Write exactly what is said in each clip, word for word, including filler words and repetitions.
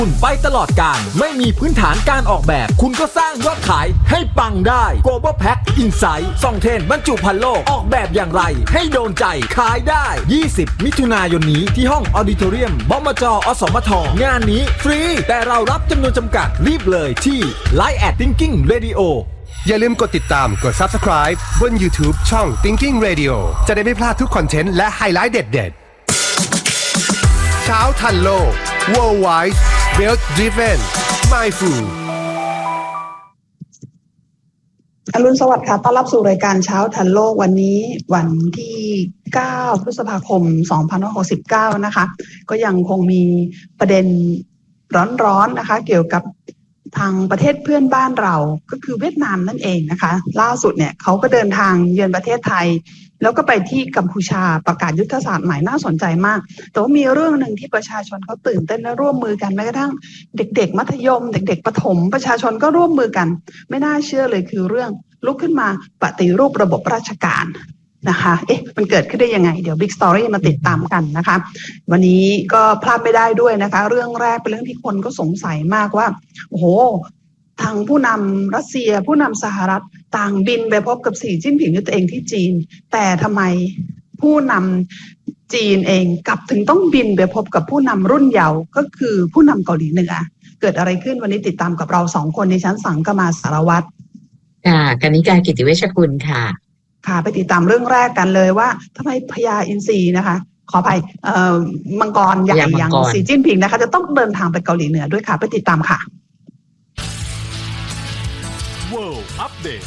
คุณไปตลอดการไม่มีพื้นฐานการออกแบบคุณก็สร้างยอดขายให้ปังได้ Global Pack Insight ส่องเทรนด์บรรจุภัณฑ์โลกออกแบบอย่างไรให้โดนใจขายได้ยี่สิบมิถุนายนนี้ที่ห้องออดิทอเรียมบมจ.อสมทงานนี้ฟรีแต่เรารับจำนวนจำกัดรีบเลยที่ ไลน์ แอท Thinking Radio อย่าลืมกดติดตามกด Subscribe บน YouTube ช่อง Thinking Radio จะได้ไม่พลาดทุกคอนเทนต์และไฮไลท์เด็ดๆเช้าทันโลก Worldwide Wealth Driven Mindful อรุณสวัสดิ์ค่ะต้อนรับสู่รายการเช้าทันโลกวันนี้วันที่เก้าพฤษภาคมสองพันห้าร้อยหกสิบเก้านะคะก็ยังคงมีประเด็นร้อนๆนะคะเกี่ยวกับทางประเทศเพื่อนบ้านเราก็คือเวียดนามนั่นเองนะคะล่าสุดเนี่ยเขาก็เดินทางเยือนประเทศไทยแล้วก็ไปที่กัมพูชาประกาศยุทธศาสตร์ใหม่น่าสนใจมากแต่ว่ามีเรื่องหนึ่งที่ประชาชนเขาตื่นเต้นและร่วมมือกันแม้กระทั่งเด็กๆมัธยมเด็กๆประถมประชาชนก็ร่วมมือกันไม่น่าเชื่อเลยคือเรื่องลุกขึ้นมาปฏิรูประบบราชการนะคะเอ๊ะมันเกิดขึ้นได้ยังไงเดี๋ยว Big Story มาติดตามกันนะคะวันนี้ก็พลาดไม่ได้ด้วยนะคะเรื่องแรกเป็นเรื่องที่คนก็สงสัยมากว่าโอ้โหทางผู้นำรัสเซียผู้นำสหรัฐต่างบินไปพบกับสีจิ้นผิงด้วยตัวเองที่จีนแต่ทำไมผู้นำจีนเองกลับถึงต้องบินไปพบกับผู้นำรุ่นเยาว์ก็คือผู้นำเกาหลีเหนือเกิดอะไรขึ้นวันนี้ติดตามกับเราสองคนในชั้นสังกมาสารวัตรค่ะกนิการกิติเวชกุลค่ะค่ะไปติดตามเรื่องแรกกันเลยว่าทำไมพญาอินทรีนะคะขออภัยเอ่อมังกรใหญ่อย่างสีจิ้นผิงนะคะจะต้องเดินทางไปเกาหลีเหนือด้วยค่ะไปติดตามค่ะ World Update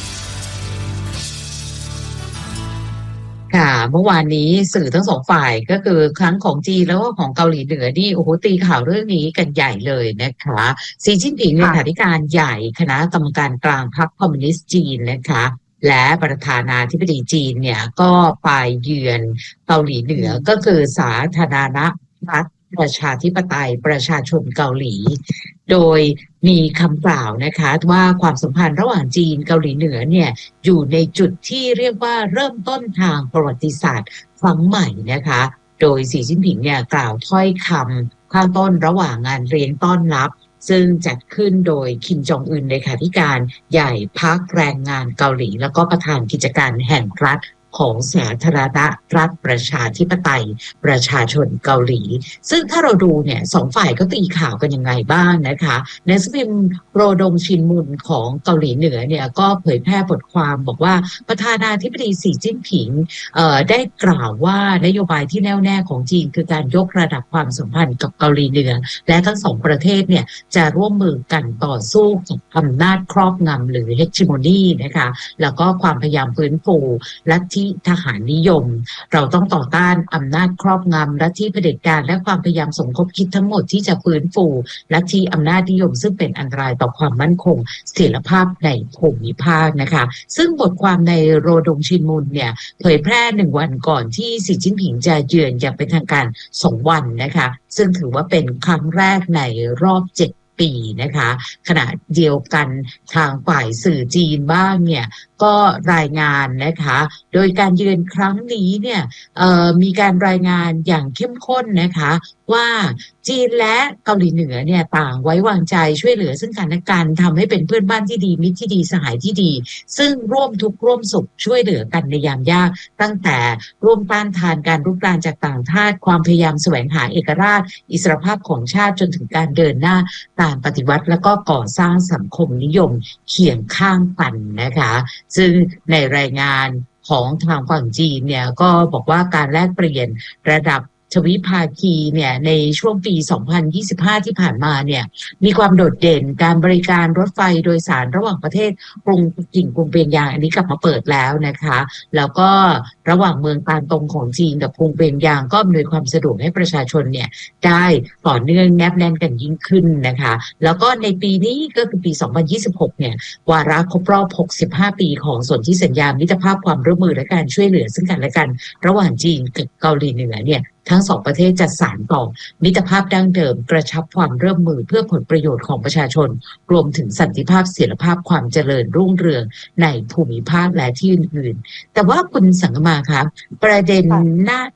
ค่ะเมื่อวานนี้สื่อทั้งสองฝ่ายก็คือทั้งของจีนแล้วก็ของเกาหลีเหนือนี่โอ้โหตีข่าวเรื่องนี้กันใหญ่เลยนะคะสีจิ้นผิงเลขาธิการใหญ่คณะกรรมการกลางพรรคคอมมิวนิสต์จีนนะคะและประธานาธิบดีจีนเนี่ยก็ไปเยือนเกาหลีเหนือก็คือสาธารณรัฐประชาธิปไตยประชาชนเกาหลีโดยมีคำกล่าวนะคะว่าความสัมพันธ์ระหว่างจีนเกาหลีเหนือเนี่ยอยู่ในจุดที่เรียกว่าเริ่มต้นทางประวัติศาสตร์ครั้งใหม่นะคะโดยสีจิ้นผิงเนี่ยกล่าวถ้อยคำข้างต้นระหว่างงานเลี้ยงต้อนรับซึ่งจัดขึ้นโดยคิมจองอึนเลขาธิการใหญ่พรรคแรงงานเกาหลีแล้วก็ประธานกิจการแห่งรัฐของสาธารณรัฐประชาธิปไตยประชาชนเกาหลีซึ่งถ้าเราดูเนี่ยสองฝ่ายก็ตีข่าวกันยังไงบ้างนะคะหนังสือพิมพ์โรดงชินมุนของเกาหลีเหนือเนี่ยก็เผยแพร่บทความบอกว่าประธานาธิบดีสีจิ้นผิงเอ่อได้กล่าวว่านโยบายที่แน่วแน่ของจีนคือการยกระดับความสัมพันธ์กับเกาหลีเหนือและทั้งสองประเทศเนี่ยจะร่วมมือกันต่อสู้กับอำนาจครอบงำหรือ hegemony นะคะแล้วก็ความพยายามฟื้นฟูลัทธิทหารนิยมเราต้องต่อต้านอำนาจครอบงำลัทธิเผด็จการและความพยายามสมคบคิดทั้งหมดที่จะฟื้นฟูลัทธิอำนาจนิยมซึ่งเป็นอันตรายต่อความมั่นคงเสถียรภาพในภูมิภาคนะคะซึ่งบทความในโรดงชินมุนเนี่ยเผยแพร่หนึ่งวันก่อนที่สีจิ้นผิงจะเยือนอย่างเป็นทางการสองวันนะคะซึ่งถือว่าเป็นครั้งแรกในรอบเจ็ดปีนะคะขณะเดียวกันทางฝ่ายสื่อจีนบ้างเนี่ยก็รายงานนะคะโดยการเยือนครั้งนี้เนี่ยมีการรายงานอย่างเข้มข้นนะคะว่าจีนและเกาหลีเหนือเนี่ยต่างไว้วางใจช่วยเหลือซึ่งกันและกันทำให้เป็นเพื่อนบ้านที่ดีมิตรที่ดีสหายที่ดีซึ่งร่วมทุกข์ร่วมสุขช่วยเหลือกันในยามยากตั้งแต่ร่วมต้านทานการรุกรานจากต่างชาติความพยายามแสวงหาเอกราชอิสรภาพของชาติจนถึงการเดินหน้าการปฏิวัติและก็ก่อสร้างสังคมนิยมเคียงข้างกันนะคะซึ่งในรายงานของทางฝั่งจีนเนี่ยก็บอกว่าการแลกเปลี่ยนระดับทวิภาคีเนี่ยในช่วงปีสองพันยี่สิบห้าที่ผ่านมาเนี่ยมีความโดดเด่นการบริการรถไฟโดยสารระหว่างประเทศกรุงปักกิ่งกรุงเปียงยางอันนี้กลับมาเปิดแล้วนะคะแล้วก็ระหว่างเมืองตานตงของจีนกับกรุงเปียงยางก็อำนวยความสะดวกให้ประชาชนเนี่ยได้ต่อเนื่องแนบแน่นกันยิ่งขึ้นนะคะแล้วก็ในปีนี้ก็คือปีสองพันยี่สิบหกเนี่ยวาระครบรอบหกสิบห้าปีของสนธิสัญญามิตรภาพความร่วมมือและการช่วยเหลือซึ่งกันและกันระหว่างจีนกับเกาหลีเหนือเนี่ยทั้งสองประเทศจะสานต่อมิตรภาพดั้งเดิมกระชับความร่วมมือเพื่อผลประโยชน์ของประชาชนรวมถึงสันติภาพเสถียรภาพความเจริญรุ่งเรืองในภูมิภาคและที่อื่นๆแต่ว่าคุณสังกมาครับประเด็นน่า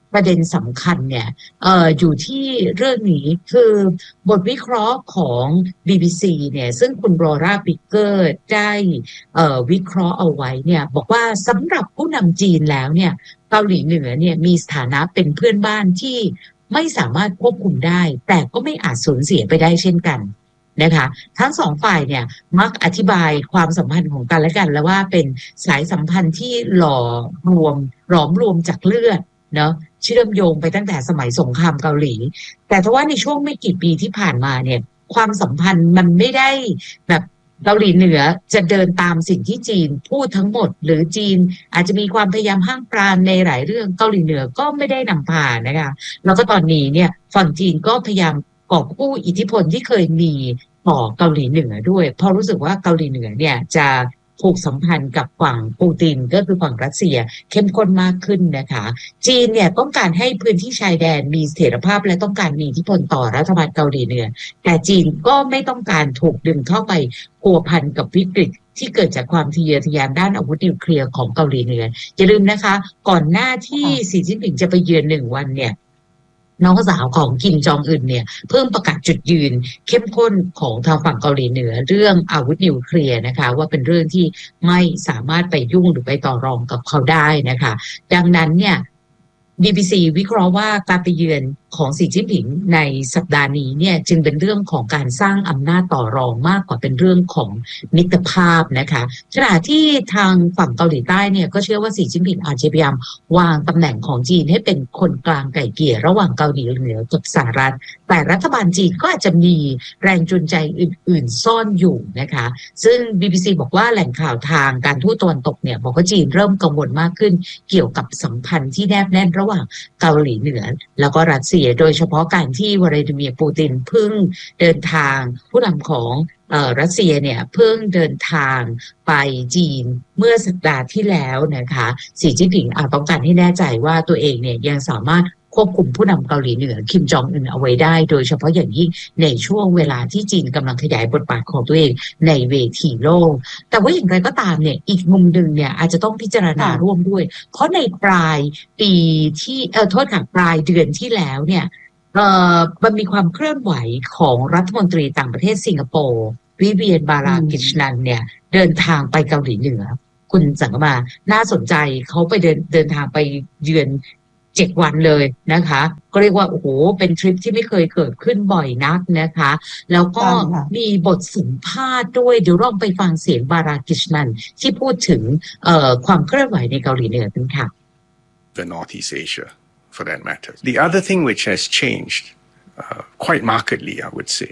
ประเด็นสำคัญเนี่ยเอ่ออยู่ที่เรื่องนี้คือบทวิเคราะห์ของ บี บี ซี เนี่ยซึ่งคุณโรราบิกเกอร์ได้เอ่อวิเคราะห์เอาไว้เนี่ยบอกว่าสำหรับผู้นำจีนแล้วเนี่ยเกาหลีเหนือเนี่ยมีสถานะเป็นเพื่อนบ้านที่ไม่สามารถควบคุมได้แต่ก็ไม่อาจสูญเสียไปได้เช่นกันนะคะทั้งสองฝ่ายเนี่ยมักอธิบายความสัมพันธ์ของกันและกันแล้วว่าเป็นสายสัมพันธ์ที่หล่อรวมหลอมรวมจากเลือดเนาะเชื่อมโยงไปตั้งแต่สมัยสงครามเกาหลีแต่ทว่าในช่วงไม่กี่ปีที่ผ่านมาเนี่ยความสัมพันธ์มันไม่ได้แบบเกาหลีเหนือจะเดินตามสิ่งที่จีนพูดทั้งหมดหรือจีนอาจจะมีความพยายามห้ามปรามในหลายเรื่องเกาหลีเหนือก็ไม่ได้นำพานะคะแล้วก็ตอนนี้เนี่ยฝั่งจีนก็พยายามกอบกู้อิทธิพลที่เคยมีต่อเกาหลีเหนือด้วยเพราะรู้สึกว่าเกาหลีเหนือเนี่ยจะผูกสัมพันธ์กับฝั่งปูตินก็คือฝั่งรัสเซียเข้มข้นมากขึ้นนะคะจีนเนี่ยต้องการให้พื้นที่ชายแดนมีเสถียรภาพและต้องการมีอิทธิพลต่อรัฐบาลเกาหลีเหนือแต่จีนก็ไม่ต้องการถูกดึงเข้าไปพัวพันกับวิกฤตที่เกิดจากความทะเยอทะยานด้านอาวุธนิวเคลียร์ของเกาหลีเหนืออย่าลืมนะคะก่อนหน้าที่สีจิ้นผิงจะไปเยือนหนึ่งวันเนี่ยน้องสาวของคิมจองอึนเนี่ยเพิ่มประกาศจุดยืนเข้มข้นของทางฝั่งเกาหลีเหนือเรื่องอาวุธนิวเคลียร์นะคะว่าเป็นเรื่องที่ไม่สามารถไปยุ่งหรือไปต่อรองกับเขาได้นะคะดังนั้นเนี่ย บี บี ซี วิเคราะห์ว่าการไปเยือนของสีจิ้นผิงในสัปดาห์นี้เนี่ยจึงเป็นเรื่องของการสร้างอำนาจต่อรองมากกว่าเป็นเรื่องของมิตรภาพนะคะขณะที่ทางฝั่งเกาหลีใต้เนี่ยก็เชื่อว่าสีจิ้นผิงอาจจะพยายามวางตำแหน่งของจีนให้เป็นคนกลางไกล่เกลี่ยระหว่างเกาหลีเหนือกับสหรัฐแต่รัฐบาลจีนก็อาจจะมีแรงจูงใจอื่นๆซ่อนอยู่นะคะซึ่ง บี บี ซี บอกว่าแหล่งข่าวทางการทูตตะวันตกเนี่ยบอกว่าจีนเริ่มกังวลมากขึ้นเกี่ยวกับสัมพันธ์ที่แนบแน่นระหว่างเกาหลีเหนือแล้วก็รัสเซียโดยเฉพาะการที่วลาดิเมียร์ปูตินเพิ่งเดินทางผู้นำของเอ่อรัสเซียเนี่ยเพิ่งเดินทางไปจีนเมื่อสัปดาห์ที่แล้วนะคะสีจิ้นผิงอาจต้องการให้แน่ใจว่าตัวเองเนี่ยยังสามารถควบคุมผู้นำเกาหลีเหนือคิมจองอึนเอาไว้ได้โดยเฉพาะอย่างยิ่งในช่วงเวลาที่จีนกำลังขยายบทบาทของตัวเองในเวทีโลกแต่ว่าอย่างไรก็ตามเนี่ยอีกมุมหนึ่งเนี่ยอาจจะต้องพิจารณาร่วมด้วยเพราะในปลายปีที่เอ่อโทษค่ะปลายเดือนที่แล้วเนี่ยเอ่อมันมีความเคลื่อนไหวของรัฐมนตรีต่างประเทศสิงคโปร์วิเวียนบารากิชนันเนี่ยเดินทางไปเกาหลีเหนือคุณสังกมาน่าสนใจเขาไปเดินเดินทางไปเยือนเจ็ดวันเลยนะคะก็เรียกว่าโอ้โหเป็นทริปที่ไม่เคยเกิดขึ้นบ่อยนักนะคะแล้วก็มีบทสัมภาษณ์ด้วยเดี๋ยวลองไปฟังเสียงบารากิชนันที่พูดถึงเอ่อความเคลื่อนไหวในเกาหลีเหนือกันค่ะ The Northeast Asia for that matter. The other thing which has changed uh, quite markedly, I would say,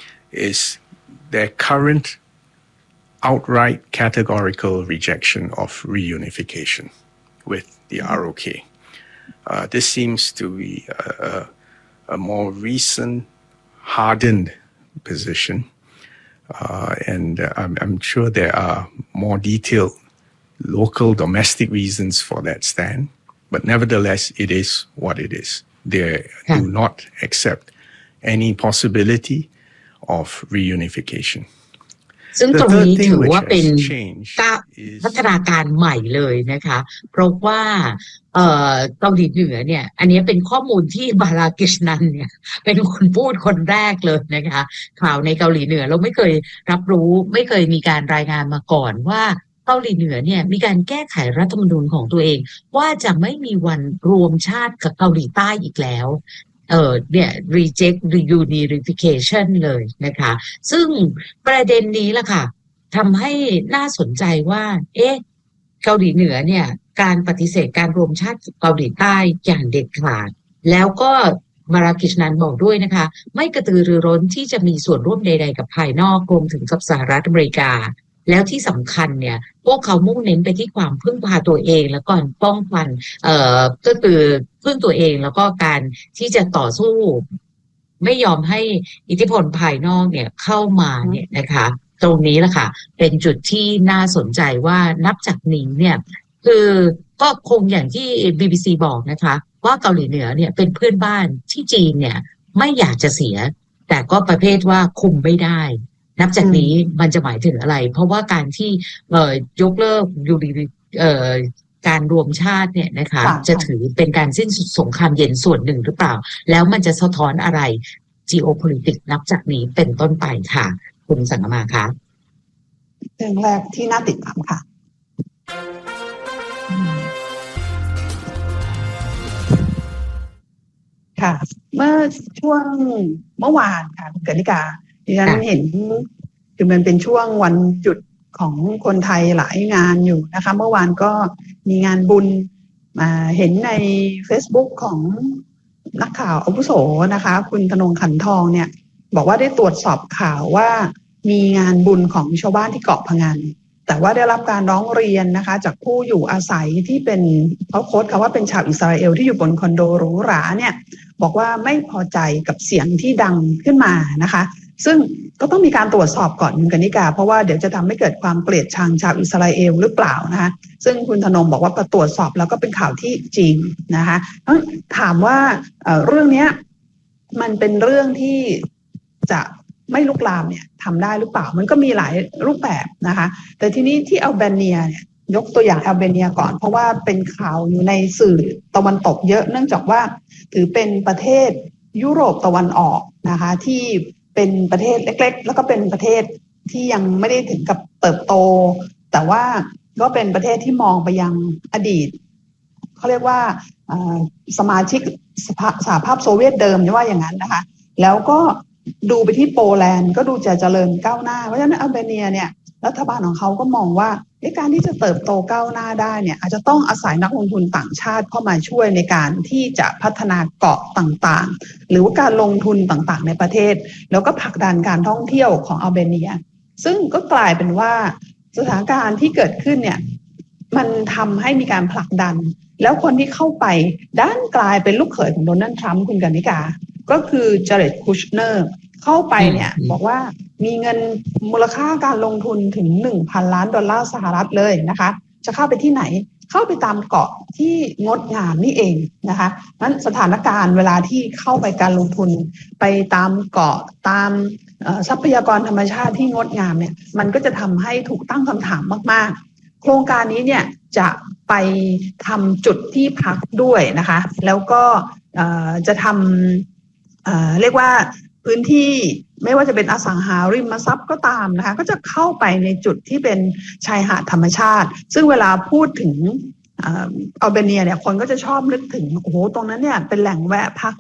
is their current outright categorical rejection of reunification with the R O K. Uh, this seems to be a, a more recent, hardened position, uh, and uh, I'm, I'm sure there are more detailed local domestic reasons for that stand, but nevertheless, it is what it is. They yeah. do not accept any possibility of reunification. ซึ่งตรงนี้ถือว่าเป็นก้าวพัฒนาการใหม่เลยนะคะเพราะว่าเอ่อเกาหลีเหนือเนี่ยอันนี้เป็นข้อมูลที่บารากิชนันเนี่ยเป็นคนพูดคนแรกเลยนะคะข่าวในเกาหลีเหนือเราไม่เคยรับรู้ไม่เคยมีการรายงานมาก่อนว่าเกาหลีเหนือเนี่ยมีการแก้ไขรัฐธรรมนูญของตัวเองว่าจะไม่มีวันรวมชาติกับเกาหลีใต้อีกแล้วเออเนี่ย reject reunification เลยนะคะซึ่งประเด็นนี้ล่ะค่ะทำให้น่าสนใจว่าเอ๊ะเกาหลีเหนือเนี่ยการปฏิเสธการรวมชาติเกาหลีใต้อย่างเด็ดขาดแล้วก็มารากิชนันบอกด้วยนะคะไม่กระตือรือร้นที่จะมีส่วนร่วมใดๆกับภายนอกรวมถึงกับสหรัฐอเมริกาแล้วที่สำคัญเนี่ยพวกเขามุ่งเน้นไปที่ความพึ่งพาตัวเองแล้วก็ป้องกันเอ่อก็คือพึ่งตัวเองแล้วก็การที่จะต่อสู้ไม่ยอมให้อิทธิพลภายนอกเนี่ยเข้ามาเนี่ยนะคะตรงนี้แหละค่ะเป็นจุดที่น่าสนใจว่านับจากนี้เนี่ยคือก็คงอย่างที่ บี บี ซี บอกนะคะว่าเกาหลีเหนือเนี่ยเป็นเพื่อนบ้านที่จีนเนี่ยไม่อยากจะเสียแต่ก็ประเภทว่าคุมไม่ได้นับจากนี้มันจะหมายถึงอะไรเพราะว่าการที่เอ่อยกเลิกยูริเอ่อการรวมชาติเนี่ยนะคะจะถือเป็นการสิ้นสุดสงครามเย็นส่วนหนึ่งหรือเปล่าแล้วมันจะสะท้อนอะไร geopolitics นับจากนี้เป็นต้นไปค่ะคุณสังกมาคะเรื่องแรกที่น่าติดตามค่ะค่ะเมื่อช่วงเมื่อวานค่ะคุณกนิกาดิฉันเห็นคือมันเป็นช่วงวันหยุดของคนไทยหลายงานอยู่นะคะเมื่อวานก็มีงานบุญมาเห็นใน Facebook ของนักข่าวอาวุโสนะคะคุณธนงขันทองเนี่ยบอกว่าได้ตรวจสอบข่าวว่ามีงานบุญของชาวบ้านที่เกาะพะงันแต่ว่าได้รับการร้องเรียนนะคะจากผู้อยู่อาศัยที่เป็นเขาโค้ดคำว่าเป็นชาวอิสราเอลที่อยู่บนคอนโดหรูหราเนี่ยบอกว่าไม่พอใจกับเสียงที่ดังขึ้นมานะคะซึ่งก็ต้องมีการตรวจสอบก่อนคุณกนิกาเพราะว่าเดี๋ยวจะทำให้เกิดความเกลียดชังชาวอิสราเอลหรือเปล่านะคะซึ่งคุณธนงบอกว่าพอตรวจสอบแล้วก็เป็นข่าวที่จริงนะคะถามว่าเอ่อเรื่องนี้มันเป็นเรื่องที่จะไม่ลุกลามเนี่ยทำได้หรือเปล่ามันก็มีหลายรูปแบบนะคะแต่ทีนี้ที่อัลเบเนียเนี่ยยกตัวอย่างอัลเบเนียก่อนเพราะว่าเป็นข่าวอยู่ในสื่อตะวันตกเยอะเนื่องจากว่าถือเป็นประเทศยุโรปตะวันออกนะคะที่เป็นประเทศเล็กๆแล้วก็เป็นประเทศที่ยังไม่ได้ถึงกับเติบโตแต่ว่าก็เป็นประเทศที่มองไปยังอดีตเขาเรียกว่าสมาชิกสหภาพโซเวียตเดิมว่าอย่างนั้นนะคะแล้วก็ดูไปที่โปแลนด์ก็ดูจะเจริญก้าวหน้าเพราะฉะนั้นอัลเบเนียเนี่ยรัฐบาลของเขาก็มองว่าการที่จะเติบโตก้าวหน้าได้เนี่ยอาจจะต้องอาศัยนักลงทุนต่างชาติเข้ามาช่วยในการที่จะพัฒนาเกาะต่างๆหรือว่าการลงทุนต่างๆในประเทศแล้วก็ผลักดันการท่องเที่ยวของอัลเบเนียซึ่งก็กลายเป็นว่าสถานการณ์ที่เกิดขึ้นเนี่ยมันทำให้มีการผลักดันแล้วคนที่เข้าไปด้านกลายเป็นลูกเขยของโดนัลด์ทรัมป์คุณกนิกาก็คือเจเร็ดคูชเนอร์เข้าไปเนี่ยบอกว่ามีเงินมูลค่าการลงทุนถึง หนึ่งพัน ล้านดอลลาร์สหรัฐเลยนะคะจะเข้าไปที่ไหนเข้าไปตามเกาะที่งดงามนี่เองนะคะนั้นสถานการณ์เวลาที่เข้าไปการลงทุนไปตามเกาะตามทรัพยากรธรรมชาติที่งดงามเนี่ยมันก็จะทำให้ถูกตั้งคำถามมากๆโครงการนี้เนี่ยจะไปทำจุดที่พักด้วยนะคะแล้วก็จะทำเอ่อเรียกว่าพื้นที่ไม่ว่าจะเป็นอสังหาริมทรัพย์ก็ตามนะคะก็จะเข้าไปในจุดที่เป็นชายหาดธรรมชาติซึ่งเวลาพูดถึงอัลเบเนียเนี่ยคนก็จะชอบนึกถึงโอ้โหตรงนั้นเนี่ยเป็นแหล่งแวะพัก